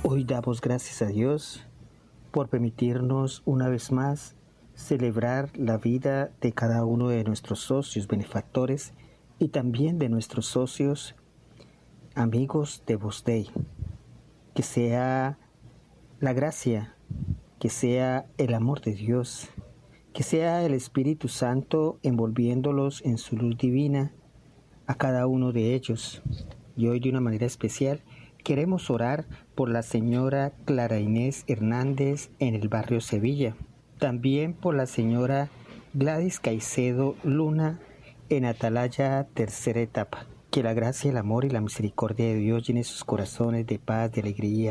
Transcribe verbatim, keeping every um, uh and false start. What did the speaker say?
Hoy damos gracias a Dios por permitirnos una vez más celebrar la vida de cada uno de nuestros socios benefactores y también de nuestros socios amigos de Voz Dei. Que sea la gracia, que sea el amor de Dios, que sea el Espíritu Santo envolviéndolos en su luz divina a cada uno de ellos. Y hoy de una manera especial queremos orar por la señora Clara Inés Hernández en el barrio Sevilla. También por la señora Gladys Caicedo Luna en Atalaya, tercera etapa. Que la gracia, el amor y la misericordia de Dios llene sus corazones de paz, de alegría